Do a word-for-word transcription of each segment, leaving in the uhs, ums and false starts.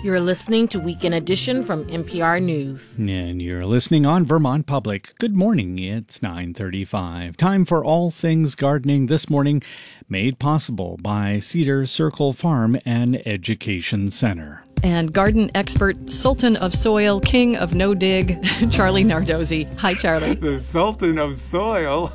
You're listening to Weekend Edition from N P R News. And you're listening on Vermont Public. Good morning. It's nine thirty-five. Time for All Things Gardening this morning, made possible by Cedar Circle Farm and Education Center. And garden expert, Sultan of Soil, King of No Dig, Charlie Nardozzi. Hi, Charlie. The Sultan of Soil.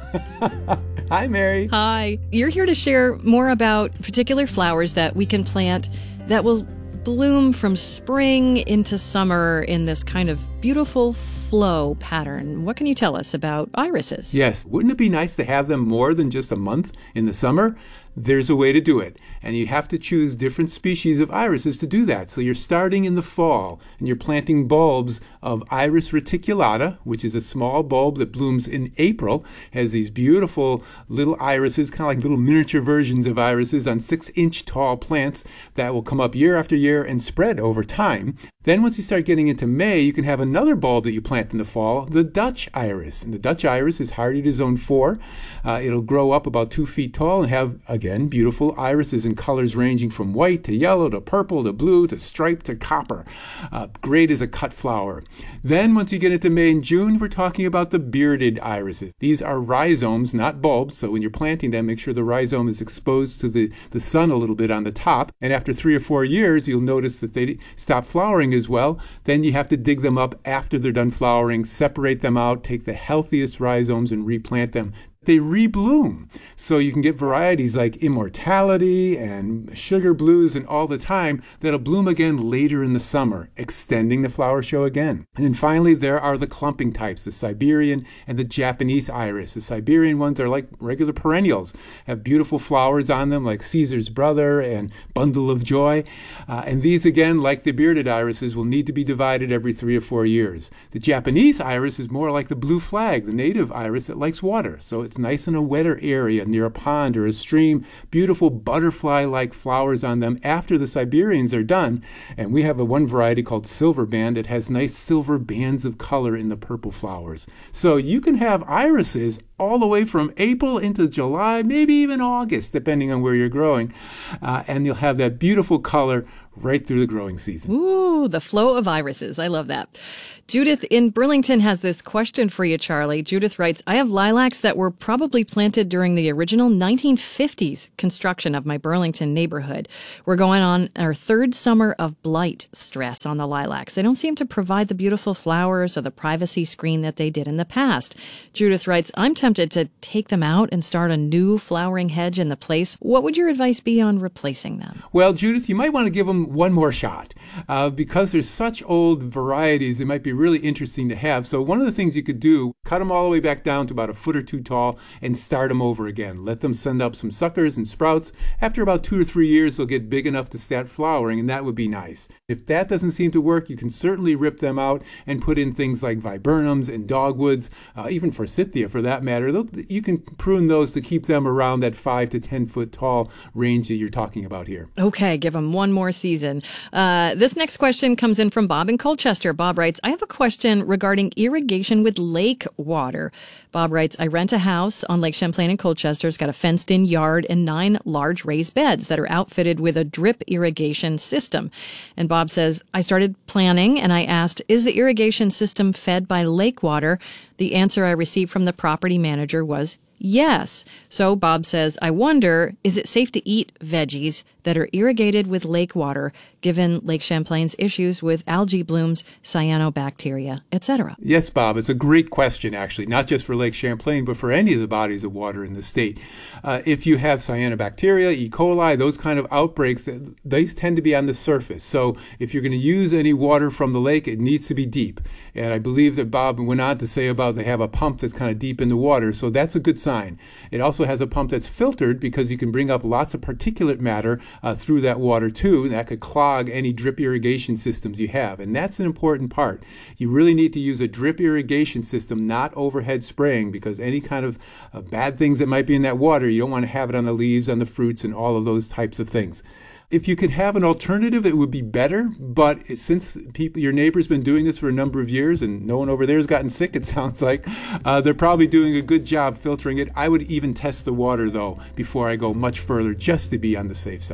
Hi, Mary. Hi. You're here to share more about particular flowers that we can plant that will bloom from spring into summer in this kind of beautiful flow pattern. What can you tell us about irises? Yes. Wouldn't it be nice to have them more than just a month in the summer? There's a way to do it. And you have to choose different species of irises to do that. So you're starting in the fall and you're planting bulbs of Iris reticulata, which is a small bulb that blooms in April, has these beautiful little irises, kind of like little miniature versions of irises on six inch tall plants that will come up year after year and spread over time. Then once you start getting into May, you can have another bulb that you plant in the fall, the Dutch iris. And the Dutch iris is hardy to zone four. Uh, it'll grow up about two feet tall and have, again, beautiful irises in colors ranging from white to yellow to purple to blue to striped to copper. Uh, great as a cut flower. Then once you get into May and June, we're talking about the bearded irises. These are rhizomes, not bulbs. So when you're planting them, make sure the rhizome is exposed to the, the sun a little bit on the top. And after three or four years, you'll notice that they stop flowering as well. Then you have to dig them up after they're done flowering, separate them out, take the healthiest rhizomes and replant them. They rebloom. So you can get varieties like Immortality and Sugar Blues and All the Time that'll bloom again later in the summer, extending the flower show again. And then finally, there are the clumping types, the Siberian and the Japanese iris. The Siberian ones are like regular perennials, have beautiful flowers on them like Caesar's Brother and Bundle of Joy. Uh, and these, again, like the bearded irises, will need to be divided every three or four years. The Japanese iris is more like the blue flag, the native iris that likes water. So it's It's nice in a wetter area near a pond or a stream, beautiful butterfly-like flowers on them after the Siberians are done. And we have a one variety called Silver Band. It has nice silver bands of color in the purple flowers. So you can have irises all the way from April into July, maybe even August, depending on where you're growing. Uh, and you'll have that beautiful color right through the growing season. Ooh, the flow of irises. I love that. Judith in Burlington has this question for you, Charlie. Judith writes, I have lilacs that were probably planted during the original nineteen fifties construction of my Burlington neighborhood. We're going on our third summer of blight stress on the lilacs. They don't seem to provide the beautiful flowers or the privacy screen that they did in the past. Judith writes, I'm tempted to take them out and start a new flowering hedge in the place. What would your advice be on replacing them? Well, Judith, you might want to give them one more shot. Uh, because there's such old varieties, it might be really interesting to have. So one of the things you could do, cut them all the way back down to about a foot or two tall and start them over again. Let them send up some suckers and sprouts. After about two or three years, they'll get big enough to start flowering, and that would be nice. If that doesn't seem to work, you can certainly rip them out and put in things like viburnums and dogwoods, uh, even forsythia for that matter. They'll, you can prune those to keep them around that five to ten foot tall range that you're talking about here. Okay, give them one more season. Uh, this next question comes in from Bob in Colchester. Bob writes, I have a question regarding irrigation with lake water. Bob writes, I rent a house on Lake Champlain in Colchester. It's got a fenced-in yard and nine large raised beds that are outfitted with a drip irrigation system. And Bob says, I started planning and I asked, is the irrigation system fed by lake water? The answer I received from the property manager was yes. So Bob says, I wonder, is it safe to eat veggies that are irrigated with lake water, given Lake Champlain's issues with algae blooms, cyanobacteria, et cetera? Yes, Bob, it's a great question, actually, not just for Lake Champlain, but for any of the bodies of water in the state. Uh, if you have cyanobacteria, E. coli, those kind of outbreaks, these tend to be on the surface. So if you're going to use any water from the lake, it needs to be deep. And I believe that Bob went on to say about they have a pump that's kind of deep in the water, so that's a good sign. It also has a pump that's filtered because you can bring up lots of particulate matter Uh, through that water too. That could clog any drip irrigation systems you have, and that's an important part. You really need to use a drip irrigation system, not overhead spraying, because any kind of uh, bad things that might be in that water, you don't want to have it on the leaves, on the fruits, and all of those types of things. If you could have an alternative, it would be better. But since people, your neighbor's been doing this for a number of years and no one over there has gotten sick, it sounds like, uh, they're probably doing a good job filtering it. I would even test the water, though, before I go much further, just to be on the safe side.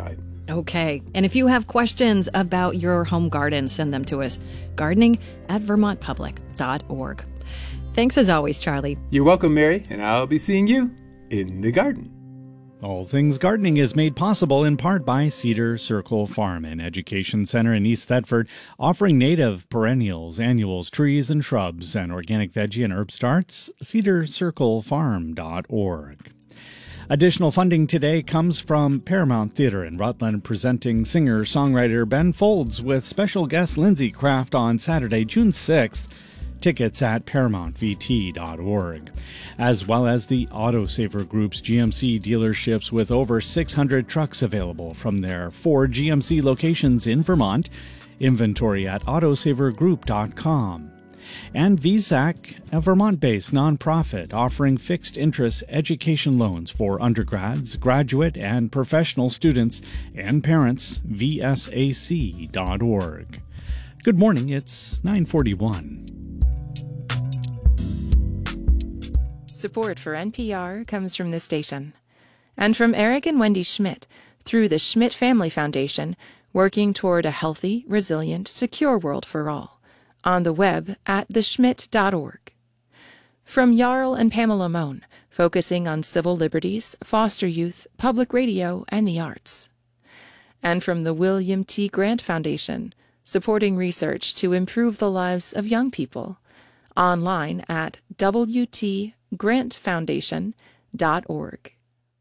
Okay. And if you have questions about your home garden, send them to us. Gardening at vermont public dot org. Thanks as always, Charlie. You're welcome, Mary, and I'll be seeing you in the garden. All Things Gardening is made possible in part by Cedar Circle Farm and Education Center in East Thetford, offering native perennials, annuals, trees, and shrubs, and organic veggie and herb starts. cedar circle farm dot org. Additional funding today comes from Paramount Theater in Rutland, presenting singer-songwriter Ben Folds with special guest Lindsay Kraft on Saturday, June sixth. Tickets at paramount v t dot org, as well as the Autosaver Group's G M C dealerships with over six hundred trucks available from their four G M C locations in Vermont. Inventory at autosaver group dot com. And V S A C, a Vermont-based nonprofit offering fixed-interest education loans for undergrads, graduate, and professional students and parents. v s a c dot org. Good morning, it's nine forty-one. Support for N P R comes from this station and from Eric and Wendy Schmidt through the Schmidt Family Foundation, working toward a healthy, resilient, secure world for all. On the web at the schmidt dot org. From Jarl and Pamela Mohn, focusing on civil liberties, foster youth, public radio, and the arts. And from the William T. Grant Foundation, supporting research to improve the lives of young people. Online at w t grant foundation dot org.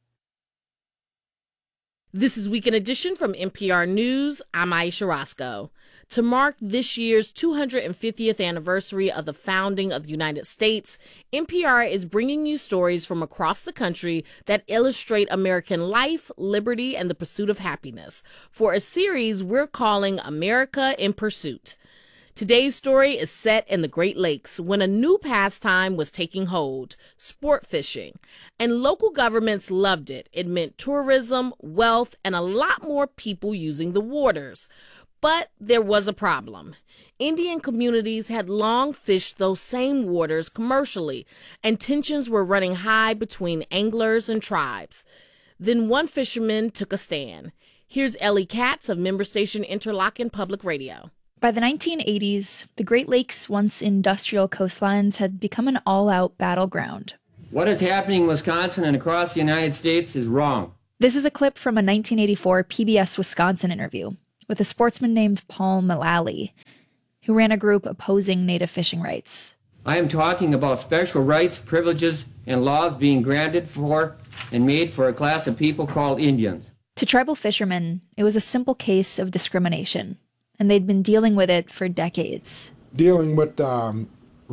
This is Weekend Edition from N P R News. I'm Aisha Roscoe. To mark this year's two hundred fiftieth anniversary of the founding of the United States, N P R is bringing you stories from across the country that illustrate American life, liberty, and the pursuit of happiness for a series we're calling America in Pursuit. Today's story is set in the Great Lakes when a new pastime was taking hold, sport fishing, and local governments loved it. It meant tourism, wealth, and a lot more people using the waters. But there was a problem. Indian communities had long fished those same waters commercially, and tensions were running high between anglers and tribes. Then one fisherman took a stand. Here's Ellie Katz of member station Interlochen Public Radio. By the nineteen eighties, the Great Lakes' once industrial coastlines had become an all-out battleground. What is happening in Wisconsin and across the United States is wrong. This is a clip from a nineteen eighty-four P B S Wisconsin interview with a sportsman named Paul Mullally, who ran a group opposing native fishing rights. I am talking about special rights, privileges, and laws being granted for and made for a class of people called Indians. To tribal fishermen, it was a simple case of discrimination, and they'd been dealing with it for decades. Dealing with um,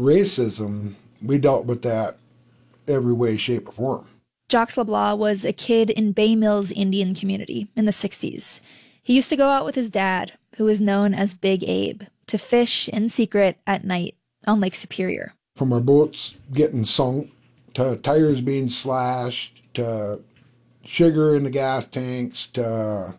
racism, we dealt with that every way, shape, or form. Jacques LeBlanc was a kid in Bay Mills Indian community in the sixties. He used to go out with his dad, who was known as Big Abe, to fish in secret at night on Lake Superior. From our boats getting sunk, to tires being slashed, to sugar in the gas tanks, to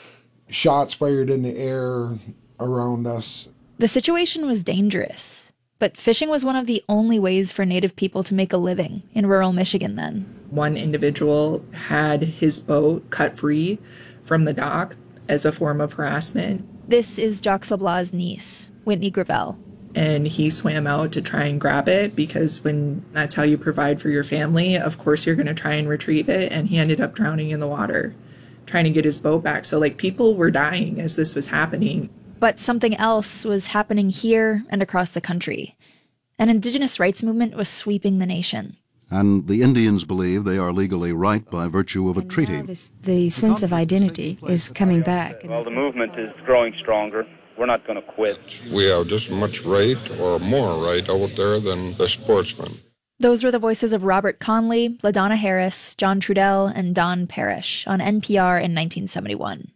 shots fired in the air around us. The situation was dangerous, but fishing was one of the only ways for Native people to make a living in rural Michigan then. One individual had his boat cut free from the dock as a form of harassment. This is Jacques LeBlanc's niece, Whitney Gravel. And he swam out to try and grab it because when that's how you provide for your family, of course you're going to try and retrieve it. And he ended up drowning in the water, trying to get his boat back. So like people were dying as this was happening. But something else was happening here and across the country. An indigenous rights movement was sweeping the nation. And the Indians believe they are legally right by virtue of a and treaty. This, the sense of identity is coming back. Well, the movement is growing stronger. We're not going to quit. We have just as much right or more right out there than the sportsmen. Those were the voices of Robert Conley, LaDonna Harris, John Trudell, and Don Parrish on N P R in nineteen seventy-one.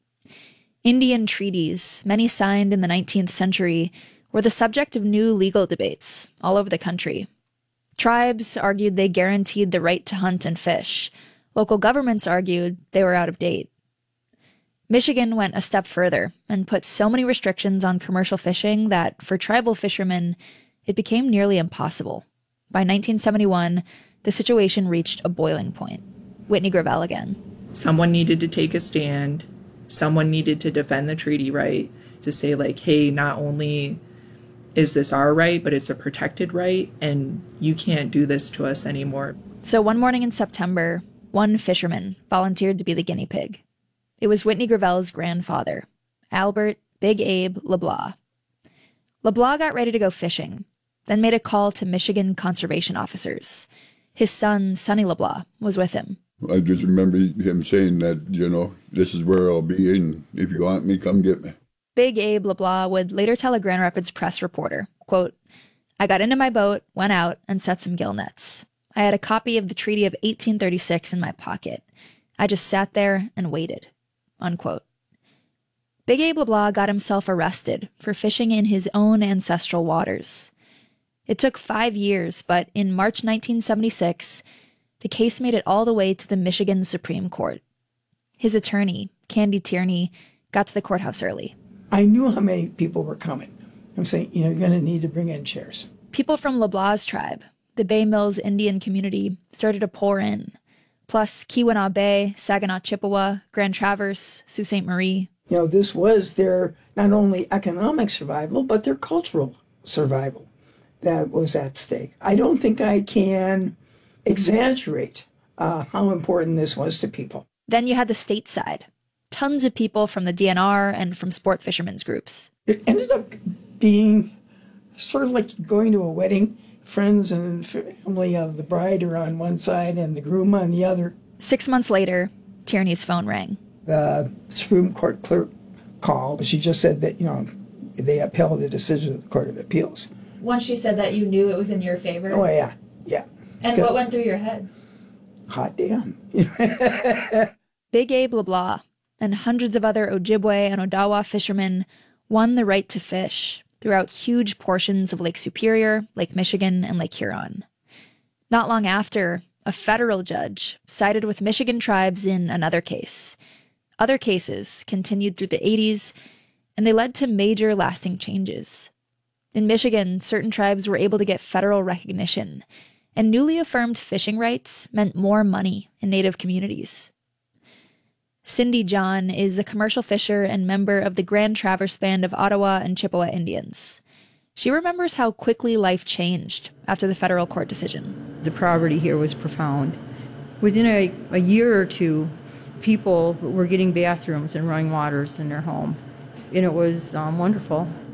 Indian treaties, many signed in the nineteenth century, were the subject of new legal debates all over the country. Tribes argued they guaranteed the right to hunt and fish. Local governments argued they were out of date. Michigan went a step further and put so many restrictions on commercial fishing that, for tribal fishermen, it became nearly impossible. By nineteen seventy-one, the situation reached a boiling point. Whitney Gravel again. Someone needed to take a stand someone needed to defend the treaty right, to say like, hey, not only is this our right, but it's a protected right, and you can't do this to us anymore. So one morning in September, one fisherman volunteered to be the guinea pig. It was Whitney Gravel's grandfather, Albert Big Abe LeBlanc. LeBlanc got ready to go fishing, then made a call to Michigan conservation officers. His son, Sonny LeBlanc, was with him. I just remember him saying that, you know, this is where I'll be, and if you want me, come get me. Big Abe LeBlanc would later tell a Grand Rapids Press reporter, quote, I got into my boat, went out, and set some gill nets. I had a copy of the Treaty of eighteen thirty-six in my pocket. I just sat there and waited, unquote. Big Abe LeBlanc got himself arrested for fishing in his own ancestral waters. It took five years, but in March nineteen seventy-six, the case made it all the way to the Michigan Supreme Court. His attorney, Candy Tierney, got to the courthouse early. I knew how many people were coming. I'm saying, you know, you're going to need to bring in chairs. People from LeBlanc's tribe, the Bay Mills Indian community, started to pour in. Plus Keweenaw Bay, Saginaw Chippewa, Grand Traverse, Sault Ste. Marie. You know, this was their not only economic survival, but their cultural survival that was at stake. I don't think I can exaggerate uh, how important this was to people. Then you had the state side. Tons of people from the D N R and from sport fishermen's groups. It ended up being sort of like going to a wedding. Friends and family of the bride are on one side and the groom on the other. Six months later, Tierney's phone rang. The Supreme Court clerk called. She just said that, you know, they upheld the decision of the Court of Appeals. Once she said that, you knew it was in your favor? Oh, yeah, yeah. And what went through your head? Hot damn. Big Abe LeBlanc and hundreds of other Ojibwe and Odawa fishermen won the right to fish throughout huge portions of Lake Superior, Lake Michigan, and Lake Huron. Not long after, a federal judge sided with Michigan tribes in another case. Other cases continued through the eighties, and they led to major lasting changes. In Michigan, certain tribes were able to get federal recognition, and newly affirmed fishing rights meant more money in Native communities. Cindy John is a commercial fisher and member of the Grand Traverse Band of Ottawa and Chippewa Indians. She remembers how quickly life changed after the federal court decision. The poverty here was profound. Within a, a year or two, people were getting bathrooms and running waters in their home, and it was um, wonderful.